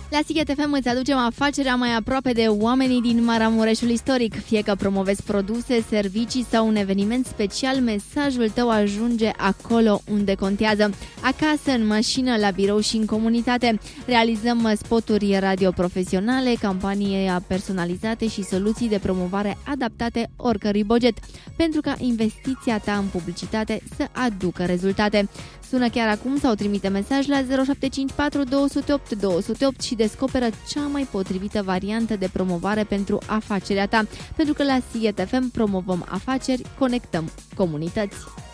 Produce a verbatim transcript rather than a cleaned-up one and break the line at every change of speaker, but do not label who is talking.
La Sighet F M îți aducem afacerea mai aproape de oamenii din Maramureșul istoric. Fie că promovezi produse, servicii sau un eveniment special, mesajul tău ajunge acolo unde contează. Acasă, în mașină, la birou și în comunitate. Realizăm spoturi radio profesionale, campanii personalizate și soluții de promovare adaptate oricărui buget, pentru ca investiția ta în publicitate să aducă rezultate. Sună chiar acum sau trimite mesaj la zero șapte cinci patru doi zero opt doi zero opt și descoperă cea mai potrivită variantă de promovare pentru afacerea ta, pentru că la Sighet F M promovăm afaceri, conectăm comunități.